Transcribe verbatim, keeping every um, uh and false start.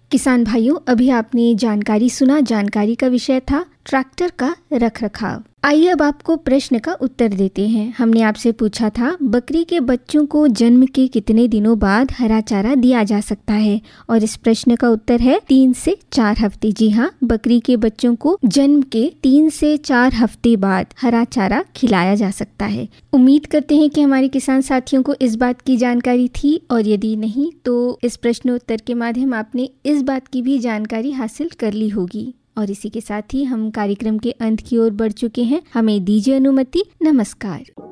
किसान भाइयों, अभी आपने जानकारी सुना। जानकारी का विषय था ट्रैक्टर का रखरखाव। आइए अब आपको प्रश्न का उत्तर देते हैं। हमने आपसे पूछा था बकरी के बच्चों को जन्म के कितने दिनों बाद हरा चारा दिया जा सकता है, और इस प्रश्न का उत्तर है तीन से चार हफ्ते। जी हाँ, बकरी के बच्चों को जन्म के तीन से चार हफ्ते बाद हरा चारा खिलाया जा सकता है। उम्मीद करते हैं कि हमारे किसान साथियों को इस बात की जानकारी थी, और यदि नहीं तो इस प्रश्नोत्तर के माध्यम आपने इस बात की भी जानकारी हासिल कर ली होगी। और इसी के साथ ही हम कार्यक्रम के अंत की ओर बढ़ चुके हैं। हमें दीजिए अनुमति। नमस्कार।